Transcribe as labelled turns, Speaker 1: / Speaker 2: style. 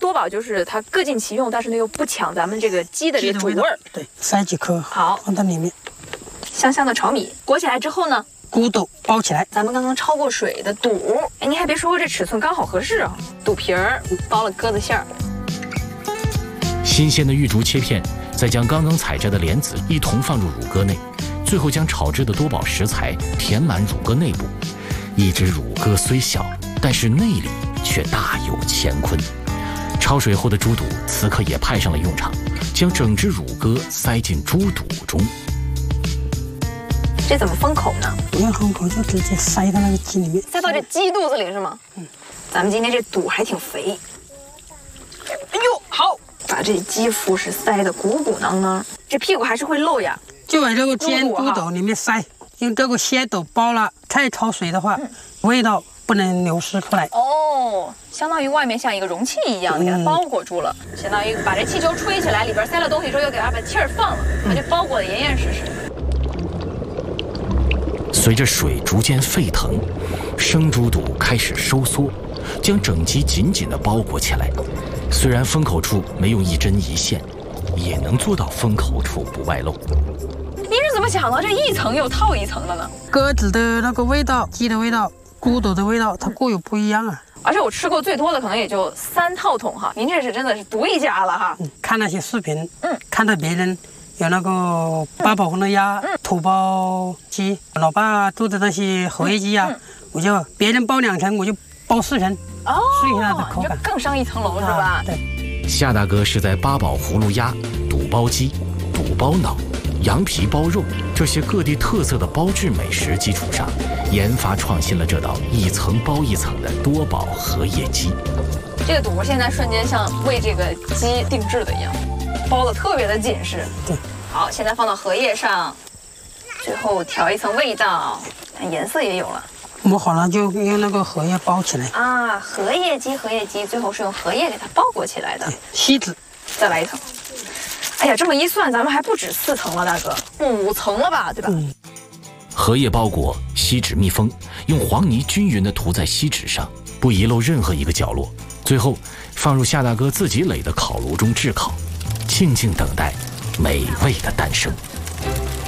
Speaker 1: 多宝就是它各尽其用，但是呢又不抢咱们这个鸡的这个主味儿。
Speaker 2: 对，塞几颗
Speaker 1: 好
Speaker 2: 放到里面。
Speaker 1: 香香的炒米裹起来之后呢，
Speaker 2: 骨肚包起来。
Speaker 1: 咱们刚刚焯过水的肚，哎，您还别说，这尺寸刚好合适啊。肚皮儿包了鸽子馅儿，
Speaker 3: 新鲜的玉竹切片，再将刚刚采摘的莲子一同放入乳鸽内，最后将炒制的多宝食材填满乳鸽内部。一只乳鸽虽小，但是内里却大有乾坤。焯水后的猪肚此刻也派上了用场，将整只乳鸽塞进猪肚中。
Speaker 1: 这怎么封口呢？
Speaker 2: 不用封口，就直接塞到那个鸡里面，
Speaker 1: 塞到这鸡肚子里是吗？咱们今天这肚还挺肥。哎呦，好，把这鸡腹是塞得鼓鼓囊囊，这屁股还是会漏呀。
Speaker 2: 就往这个煎猪肚里面塞，用这个鲜斗包了，再焯水的话，味道不能流失出来。
Speaker 1: 哦，相当于外面像一个容器一样的给它包裹住了，相当于把这气球吹起来，里边塞了东西之后，又给它把气儿放了，它就包裹得严严实实。
Speaker 3: 随着水逐渐沸腾，生猪肚开始收缩，将整鸡紧紧地包裹起来。虽然封口处没有一针一线，也能做到封口处不外露。
Speaker 1: 您是怎么想到这一层又套一层的呢？
Speaker 2: 鸽子的那个味道，鸡的味道，骨肚的味道，它各有不一样啊。
Speaker 1: 而且我吃过最多的可能也就3套桶哈，您这是真的是独一家了哈。
Speaker 2: 看那些视频，看到别人有那个八宝红的鸭、土包鸡，老爸做的那些荷叶鸡啊，我就别人包2层，我就包4层，试一下它的口感，
Speaker 1: 更上一层楼是吧？
Speaker 2: 对。
Speaker 3: 夏大哥是在八宝葫芦鸭、肚包鸡、肚包脑、羊皮包肉这些各地特色的包制美食基础上，研发创新了这道一层包一层的多宝荷叶鸡。
Speaker 1: 这个肚现在瞬间像为这个鸡定制的一样，包的特别的紧实。
Speaker 2: 对，
Speaker 1: 好，现在放到荷叶上，最后调一层味道，看颜色也有了。
Speaker 2: 磨好了就用那个荷叶包起来
Speaker 1: 啊，荷叶鸡，最后是用荷叶给它包裹起来的。
Speaker 2: 锡纸，
Speaker 1: 再来一层。哎呀，这么一算，咱们还不止4层了，大哥，5层了吧，对吧？
Speaker 3: 荷叶包裹，锡纸密封，用黄泥均匀地涂在锡纸上，不遗漏任何一个角落。最后放入夏大哥自己垒的烤炉中炙烤，静静等待美味的诞生。